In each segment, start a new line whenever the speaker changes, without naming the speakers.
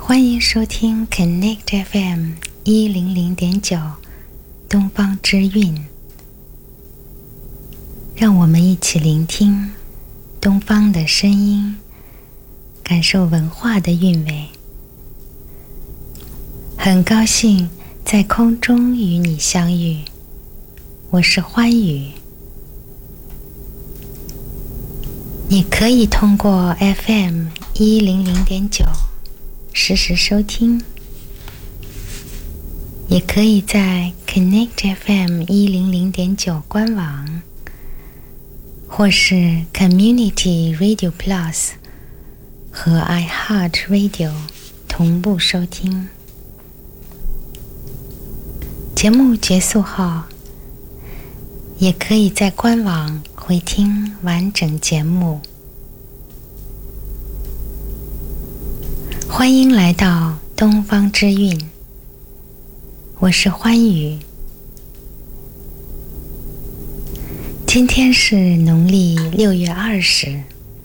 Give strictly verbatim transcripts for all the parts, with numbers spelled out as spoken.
欢迎收听 Connect F M 一零零点九东方之韵，让我们一起聆听东方的声音，感受文化的韵味。很高兴在空中与你相遇，我是欢语。你可以通过 F M 一零零点九实时收听，也可以在 Connect F M 一零零点九官网，或是 Community Radio Plus 和 iHeart Radio 同步收听。节目结束后，也可以在官网回听完整节目。欢迎来到东方之韵，我是欢语。今天是农历六月二十。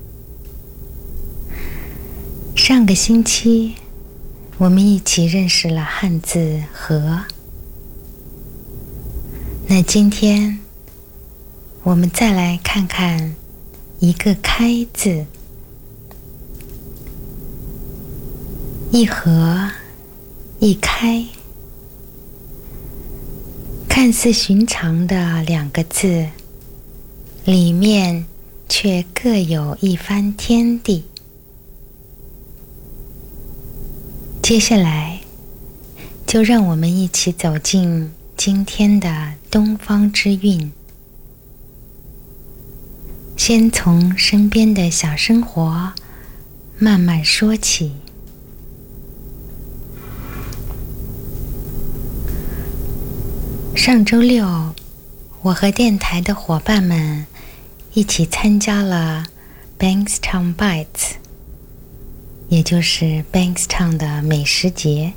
上个星期，我们一起认识了汉字和。那今天，我们再来看看一个开字。一合一开，看似寻常的两个字，里面却各有一番天地。接下来，就让我们一起走进今天的东方之韵。先从身边的小生活慢慢说起。上周六，我和电台的伙伴们一起参加了 Bankstown Bites， 也就是 Bankstown 的美食节。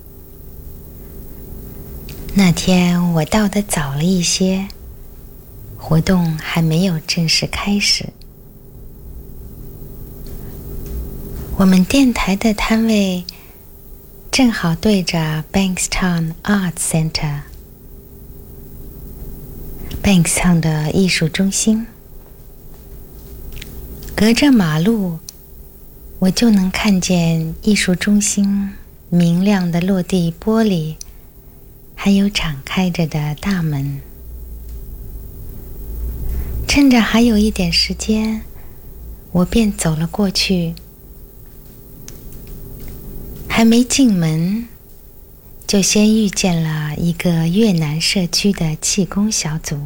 那天我到得早了一些，活动还没有正式开始。我们电台的摊位正好对着 Bankstown Arts Center。Bankstown 的艺术中心，隔着马路，我就能看见艺术中心明亮的落地玻璃，还有敞开着的大门。趁着还有一点时间，我便走了过去。还没进门，就先遇见了一个越南社区的气功小组。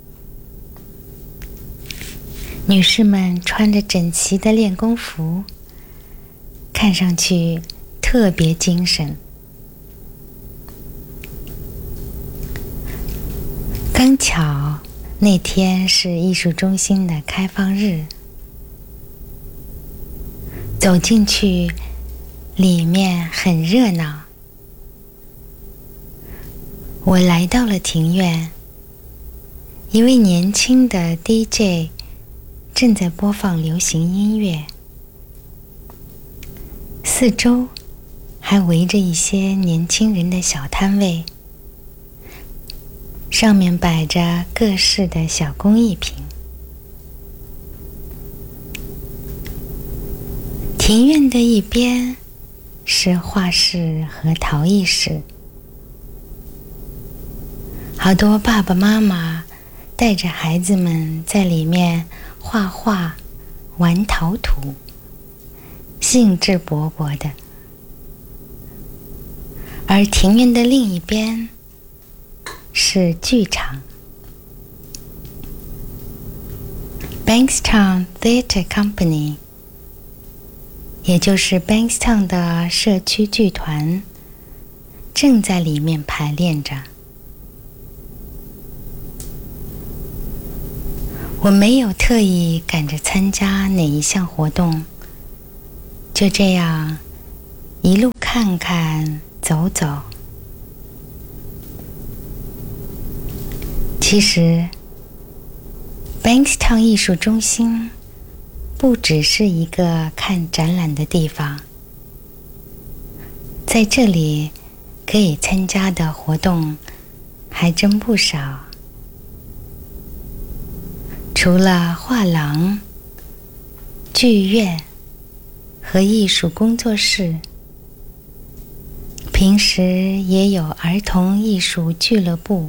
女士们穿着整齐的练功服，看上去特别精神。刚巧那天是艺术中心的开放日，走进去，里面很热闹。我来到了庭院，一位年轻的 D J 正在播放流行音乐，四周还围着一些年轻人的小摊位，上面摆着各式的小工艺品。庭院的一边是画室和陶艺室，好多爸爸妈妈带着孩子们在里面画画、玩陶土，兴致勃勃的。而庭院的另一边是剧场 Bankstown Theatre Company， 也就是 Bankstown 的社区剧团，正在里面排练着。我没有特意赶着参加哪一项活动，就这样一路看看走走。其实 Bankstown 艺术中心不只是一个看展览的地方， 在这里可以参加的活动还真不少，除了画廊、剧院和艺术工作室，平时也有儿童艺术俱乐部，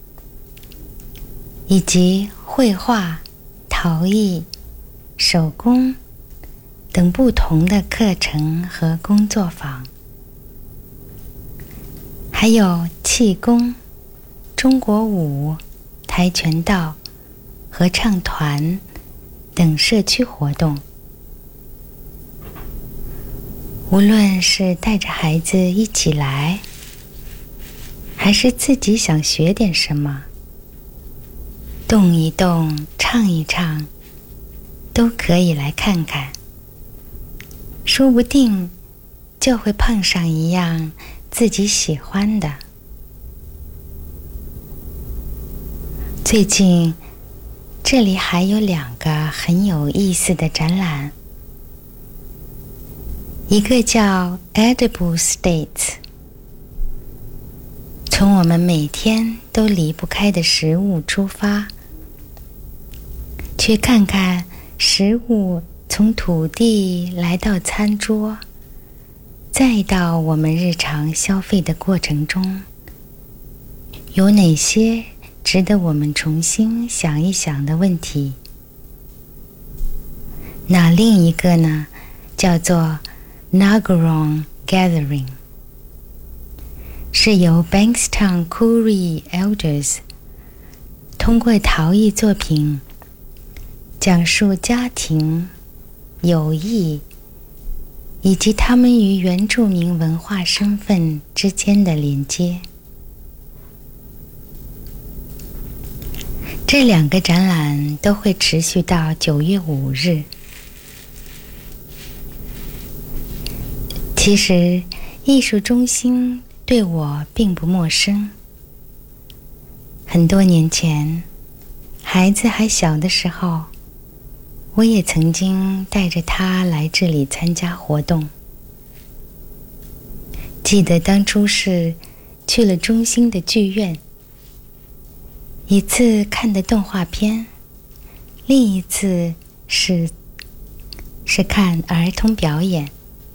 以及绘画、陶艺、手工等不同的课程和工作坊，还有气功、中国舞、跆拳道、合唱团等社区活动。无论是带着孩子一起来，还是自己想学点什么，动一动，唱一唱，都可以来看看，说不定就会碰上一样自己喜欢的。最近这里还有两个很有意思的展览，一个叫 Edible States， 从我们每天都离不开的食物出发，去看看食物从土地来到餐桌，再到我们日常消费的过程中，有哪些值得我们重新想一想的问题。那另一个呢，叫做 Nagaron Gathering， 是由 Bankstown Koori Elders 通过陶艺作品讲述家庭、友谊以及他们与原住民文化身份之间的连接。这两个展览都会持续到九月五日。其实，艺术中心对我并不陌生。很多年前，孩子还小的时候，我也曾经带着他来这里参加活动。记得当初是去了中心的剧院，一次看的动画片，另一次是是看儿童表演。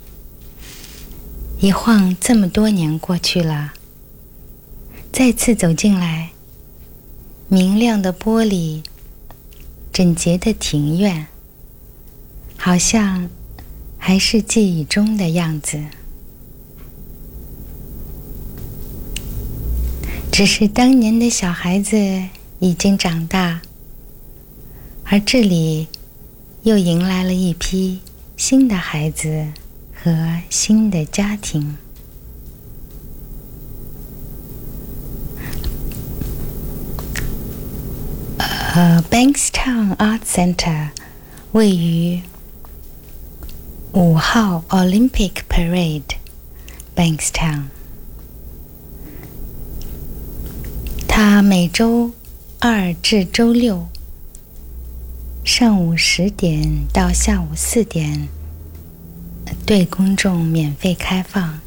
一晃这么多年过去了，再次走进来，明亮的玻璃，整洁的庭院，好像还是记忆中的样子。只是当年的小孩子已经长大，而这里又迎来了一批新的孩子和新的家庭。呃 Bankstown Art Center 位于五号 Olympic Parade Bankstown， 它每周二至周六上午十点到下午四点对公众免费开放。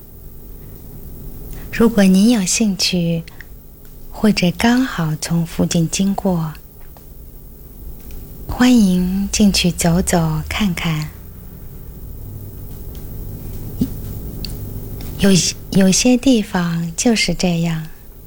如果您有兴趣，或者刚好从附近经过，欢迎进去走走看看。有有些地方就是这样，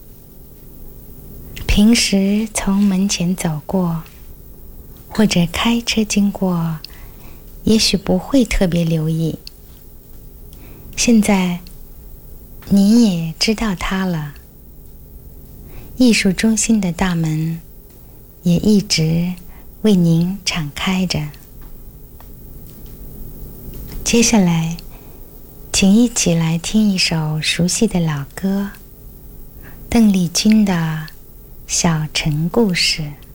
平时从门前走过，或者开车经过，也许不会特别留意。现在你也知道它了。艺术中心的大门也一直为您敞开着。接下来，请一起来听一首熟悉的老歌，邓丽君的《小城故事》。